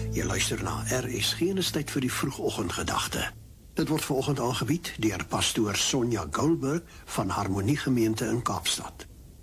Jy luister na RSG en is tyd vir die vroegoggendgedagte. Dit word vanoggend aangebied deur pastoor Sonja Goldberg van Harmonie Gemeente in Kaapstad.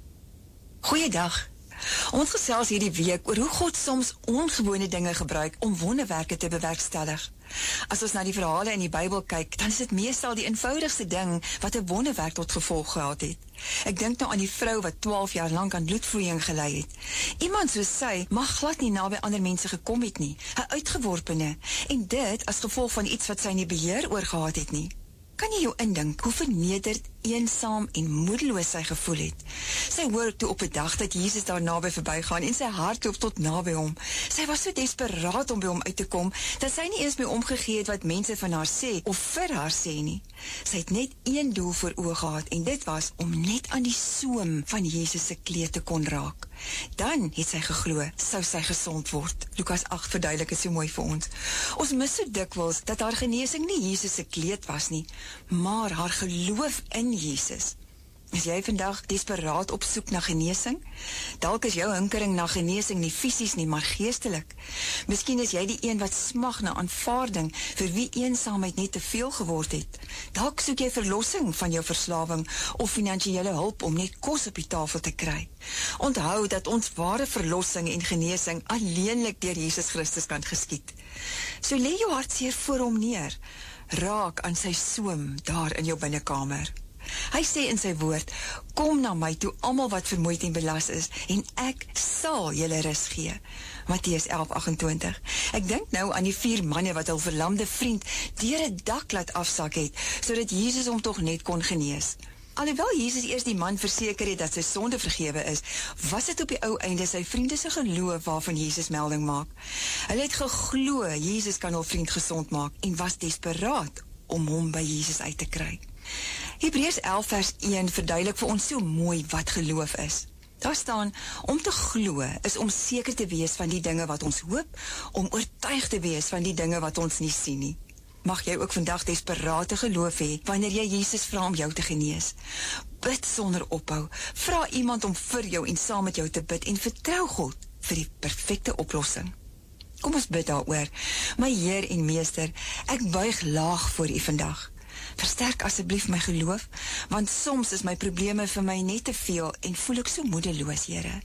Goeiedag. Ons gesels hierdie week oor hoe God soms ongewone dinge gebruik om wonderwerke te bewerkstellig. As ons na die verhale in die Bybel kyk, dan is dit meestal die eenvoudigste ding wat 'n wonderwerk tot gevolg gehad het. Ek dink nou aan die vrou wat 12 jaar lank aan bloedvloeiing gelei het. Iemand soos sy mag glad nie naby ander mense gekom het nie, 'n uitgeworpene, en dit as gevolg van iets wat sy nie beheer oor gehad het nie. Kan jy jou indink hoe vernederd, eensaam en moedeloos sy gevoel het? Sy hoor toe op 'n dag dat Jesus daar naby verbygaan en sy hart loop tot naby hom. Sy was so desperaat om by hom uit te kom, dat sy nie eens by omgegee het wat mense van haar sê of vir haar sê nie. Sy het net een doel voor oë gehad en dit was om net aan die soem van Jesus se kleed te kon raak. Dan het sy geglo, sou sy gesond word. Lukas 8 verduidelik dit so mooi vir ons. Ons mis so dikwels dat haar genesing nie Jesus se kleed was nie, maar haar geloof in Jesus. Is jy vandag desperaat op soek na genesing? Dalk is jou hinkering na genesing nie fisies nie, maar geestelik. Miskien is jy die een wat smag na aanvaarding vir wie eensaamheid net te veel geword het. Dalk soek jy verlossing van jou verslawing of finansiële hulp om net kos op die tafel te kry. Onthou dat ons ware verlossing en genesing alleenlik deur Jesus Christus kan geskied. So lê jou hartseer voor hom neer. Raak aan sy soem daar in jou binnekamer. Hy sê in sy woord, kom na my toe almal wat vermoeid en belas is, en ek sal julle rus gee. Matteus 11:28. Ek dink nou aan die 4 manne wat hul verlamde vriend deur 'n dak laat afsak het, sodat Jesus hom tog net kon genees. Alhoewel Jesus eers die man verseker het dat sy sonde vergewe is, was dit op die ou einde sy vriende se geloof waarvan Jesus melding maak. Hulle het geglo Jesus kan hul vriend gesond maak en was desperaat om hom by Jesus uit te kry. Hebreërs 11 vers 1 verduidelik vir ons so mooi wat geloof is. Daar staan, om te glo is om seker te wees van die dinge wat ons hoop, om oortuig te wees van die dinge wat ons nie sien nie. Mag jy ook vandag desperate geloof hê wanneer jy Jesus vra om jou te genees. Bid sonder ophou, vra iemand om vir jou en saam met jou te bid en vertrou God vir die perfekte oplossing. Kom ons bid daaroor. My Heer en Meester, ek buig laag voor U vandag. Versterk asseblief my geloof, want soms is my probleme vir my net te veel en voel ek so moedeloos, Here.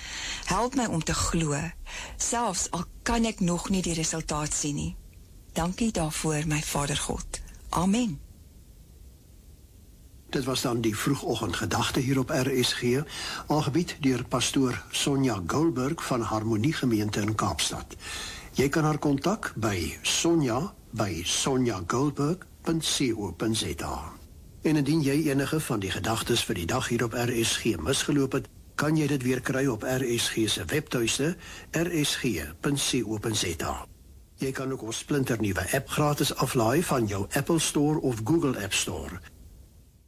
Help my om te glo, selfs al kan ek nog nie die resultaat sien nie. Dankie daarvoor, my Vader God. Amen. Dit was dan die vroegoggendgedagte hier op RSG, aangebied deur pastoor Sonja Goldberg van Harmonie Gemeente in Kaapstad. Jy kan haar kontak by sonja@sonjagoldberg.co.za. En indien jy enige van die gedagtes vir die dag hier op RSG misgeloop het, kan jy dit weer kry op RSG se webtuiste rsg.co.za. Jy kan ook ons splinternuwe app gratis aflaai van jou Apple Store of Google App Store.